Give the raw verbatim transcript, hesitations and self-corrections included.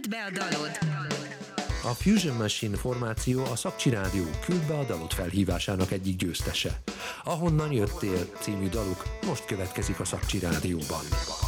Küld be a dalod! A Fusion Machine formáció a Szakcsi Rádió Küld be a dalod felhívásának egyik győztese. Ahonnan jöttél című daluk most következik a Szakcsi Rádióban.